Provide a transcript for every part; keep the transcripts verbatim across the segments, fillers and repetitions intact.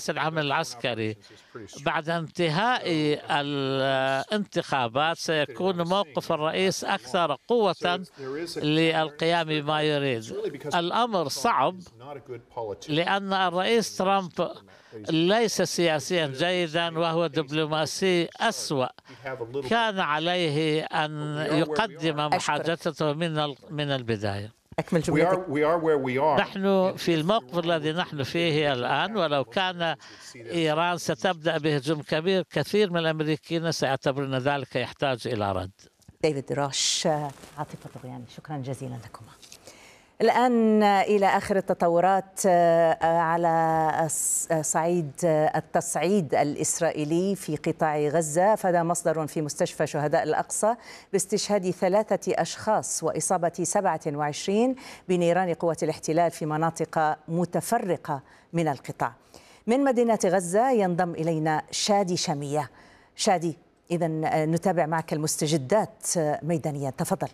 رئيس العمل العسكري بعد انتهاء الانتخابات سيكون موقف الرئيس أكثر قوة للقيام بما يريد. الأمر صعب لأن الرئيس ترامب ليس سياسيا جيدا وهو دبلوماسي أسوأ. كان عليه أن يقدم محاجته من من البداية. أكمل جملتك. نحن في الموقف الذي نحن فيه الآن، ولو كان إيران ستبدأ بهجوم كبير كثير من الأمريكيين سيعتبرون ذلك يحتاج إلى رد. ديفيد دراش، عاطفة طغياني، شكرا جزيلا لكما. الآن إلى آخر التطورات على صعيد التصعيد الإسرائيلي في قطاع غزة. أفاد مصدر في مستشفى شهداء الأقصى باستشهاد ثلاثة أشخاص وإصابة سبعة وعشرين بنيران قوات الاحتلال في مناطق متفرقة من القطاع. من مدينة غزة ينضم إلينا شادي شامية. شادي، إذن نتابع معك المستجدات ميدانيا، تفضل.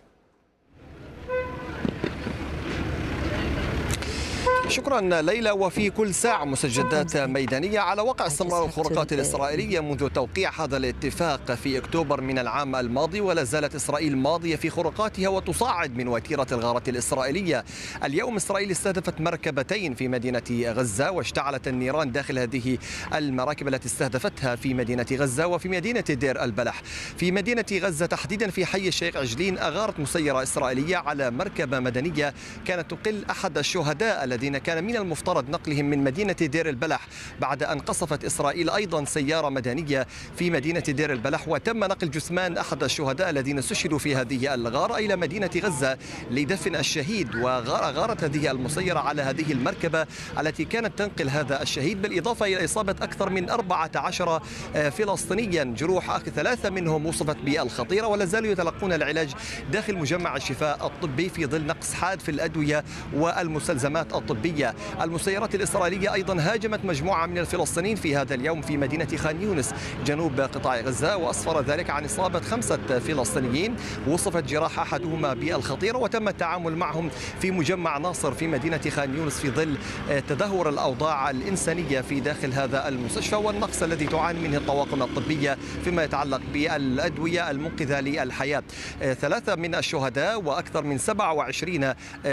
شكرا ليلى. وفي كل ساعة مستجدات ميدانية على وقع استمرار الخروقات الإسرائيلية منذ توقيع هذا الاتفاق في أكتوبر من العام الماضي، ولا زالت إسرائيل ماضية في خروقاتها وتصاعد من وتيرة الغارة الإسرائيلية. اليوم إسرائيل استهدفت مركبتين في مدينة غزة واشتعلت النيران داخل هذه المراكب التي استهدفتها في مدينة غزة وفي مدينة دير البلح. في مدينة غزة تحديدا في حي الشيخ عجلين أغارت مسيرة إسرائيلية على مركبة مدنية كانت تقل أحد الشهداء الذين كان من المفترض نقلهم من مدينة دير البلح، بعد أن قصفت إسرائيل أيضا سيارة مدنية في مدينة دير البلح، وتم نقل جثمان أحد الشهداء الذين استشهدوا في هذه الغارة إلى مدينة غزة لدفن الشهيد. وغارت هذه المسيرة على هذه المركبة التي كانت تنقل هذا الشهيد، بالإضافة إلى إصابة أكثر من أربعة عشر فلسطينيا، جروح ثلاثة منهم وصفت بالخطيرة ولا زالوا يتلقون العلاج داخل مجمع الشفاء الطبي في ظل نقص حاد في الأدوية والمستلزمات الطبية. المسيرات الإسرائيلية أيضا هاجمت مجموعة من الفلسطينيين في هذا اليوم في مدينة خان يونس جنوب قطاع غزة، وأسفر ذلك عن إصابة خمسة فلسطينيين وصفت جراح أحدهما بالخطيرة، وتم التعامل معهم في مجمع ناصر في مدينة خان يونس في ظل تدهور الأوضاع الإنسانية في داخل هذا المستشفى والنقص الذي تعاني منه الطواقم الطبية فيما يتعلق بالأدوية المنقذة للحياة. ثلاثة من الشهداء وأكثر من سبعة وعشرين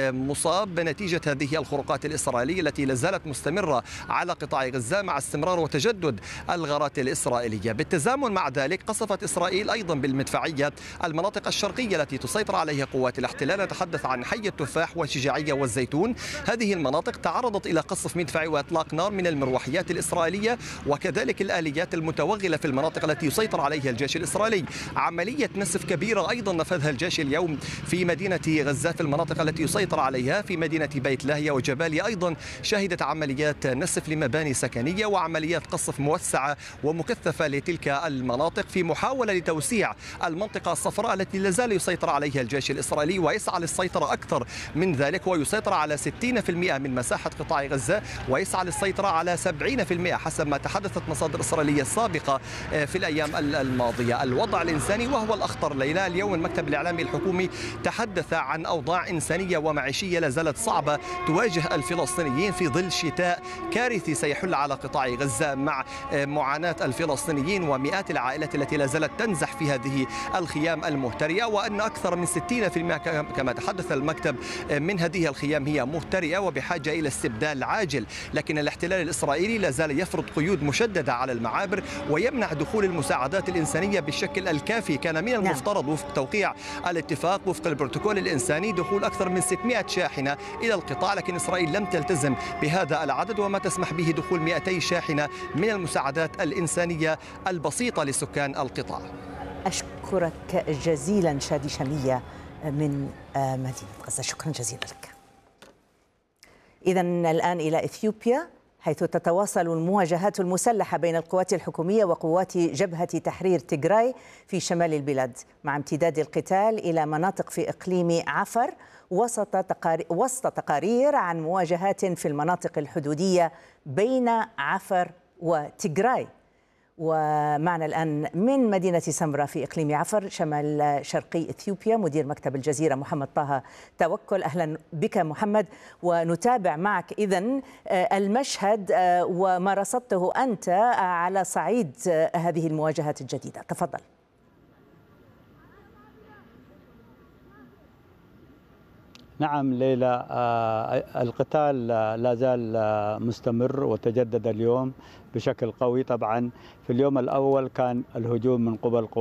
مصاب نتيجة هذه الخروقات الإسرائيلية التي لازالت مستمرة على قطاع غزة مع استمرار وتجدد الغارات الإسرائيلية. بالتزامن مع ذلك قصفت إسرائيل أيضا بالمدفعية المناطق الشرقية التي تسيطر عليها قوات الاحتلال. نتحدث عن حي التفاح والشجاعية والزيتون. هذه المناطق تعرضت إلى قصف مدفعي وإطلاق نار من المروحيات الإسرائيلية وكذلك الآليات المتوغلة في المناطق التي يسيطر عليها الجيش الإسرائيلي. عملية نسف كبيرة أيضا نفذها الجيش اليوم في مدينة غزة في المناطق التي يسيطر عليها في مدينة بيت لاهيا وجباليا، أيضا شهدت عمليات نسف لمباني سكنية وعمليات قصف موسعة ومكثفة لتلك المناطق في محاولة لتوسيع المنطقة الصفراء التي لازال يسيطر عليها الجيش الإسرائيلي ويسعى للسيطرة أكثر من ذلك، ويسيطر على ستين بالمئة من مساحة قطاع غزة ويسعى للسيطرة على سبعين بالمئة حسب ما تحدثت مصادر إسرائيلية سابقة في الأيام الماضية. الوضع الإنساني وهو الأخطر ليلى، اليوم المكتب الإعلامي الحكومي تحدث عن أوضاع إنسانية ومعيشية لازالت صعبة تواجه الفلسطينيين في ظل شتاء كارثي سيحل على قطاع غزة مع معاناة الفلسطينيين ومئات العائلات التي لا زالت تنزح في هذه الخيام المهترئة، وأن أكثر من ستين بالمئة كما تحدث المكتب من هذه الخيام هي مهترئة وبحاجة إلى استبدال عاجل. لكن الاحتلال الإسرائيلي لا زال يفرض قيود مشددة على المعابر ويمنع دخول المساعدات الإنسانية بالشكل الكافي. كان من المفترض وفق توقيع الاتفاق وفق البروتوكول الإنساني دخول أكثر من ستمئة شاحنة إلى القطاع، لكن إسرائيل لم تلتزم بهذا العدد وما تسمح به دخول مئتي شاحنة من المساعدات الإنسانية البسيطة لسكان القطاع. أشكرك جزيلا شادي شامية من مدينة غزة، شكرا جزيلا لك. إذن الآن إلى إثيوبيا، حيث تتواصل المواجهات المسلحة بين القوات الحكومية وقوات جبهة تحرير تيغراي في شمال البلاد، مع امتداد القتال إلى مناطق في إقليم عفر وسط تقارير, وسط تقارير عن مواجهات في المناطق الحدودية بين عفر وتيغراي. ومعنا الآن من مدينة سمرة في إقليم عفر شمال شرقي إثيوبيا مدير مكتب الجزيرة محمد طه توكل. أهلا بك محمد، ونتابع معك إذن المشهد وما رصدته أنت على صعيد هذه المواجهات الجديدة. تفضل. نعم ليلى، القتال لا زال مستمر وتجدد اليوم بشكل قوي. طبعا في اليوم الأول كان الهجوم من قبل